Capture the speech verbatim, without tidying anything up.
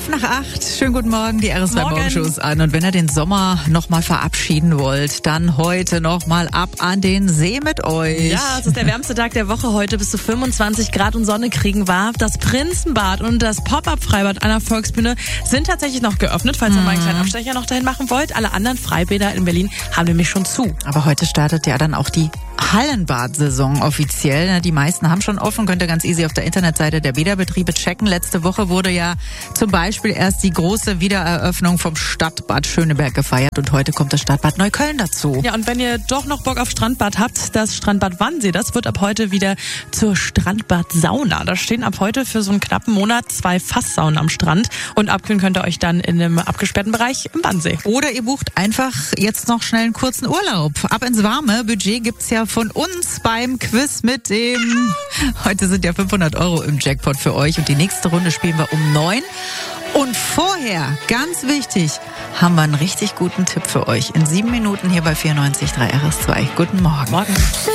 Elf nach acht. Schönen guten Morgen, die R S zwei Morgen. Morgenshows an. Und wenn ihr den Sommer nochmal verabschieden wollt, dann heute nochmal ab an den See mit euch. Ja, es ist der wärmste Tag der Woche heute. Bis zu fünfundzwanzig Grad und Sonne kriegen wir. Das Prinzenbad und das Pop-Up-Freibad an der Volksbühne sind tatsächlich noch geöffnet, falls ihr mal einen kleinen Abstecher noch dahin machen wollt. Alle anderen Freibäder in Berlin haben nämlich schon zu. Aber heute startet ja dann auch die Hallenbad-Saison offiziell. Die meisten haben schon offen, könnt ihr ganz easy auf der Internetseite der Bäderbetriebe checken. Letzte Woche wurde ja zum Beispiel erst die große Wiedereröffnung vom Stadtbad Schöneberg gefeiert und heute kommt das Stadtbad Neukölln dazu. Ja, und wenn ihr doch noch Bock auf Strandbad habt, das Strandbad Wannsee, das wird ab heute wieder zur Strandbad-Sauna. Da stehen ab heute für so einen knappen Monat zwei Fasssaunen am Strand und abkühlen könnt ihr euch dann in einem abgesperrten Bereich im Wannsee. Oder ihr bucht einfach jetzt noch schnell einen kurzen Urlaub. Ab ins Warme. Budget gibt's ja von uns beim Quiz mit dem... Heute sind ja fünfhundert Euro im Jackpot für euch und die nächste Runde spielen wir um neun. Und vorher, ganz wichtig, haben wir einen richtig guten Tipp für euch. In sieben Minuten hier bei vierundneunzig Komma drei R S zwei. Guten Morgen. Morgen.